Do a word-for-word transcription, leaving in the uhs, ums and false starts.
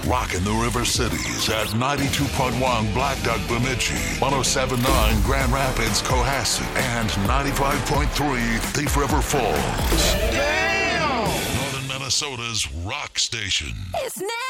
Rockin' the River Cities at ninety-two point one Black Duck Bemidji, one oh seven point nine Grand Rapids Cohasset, and ninety-five point three Thief River Falls. Damn! Northern Minnesota's rock station. It's now.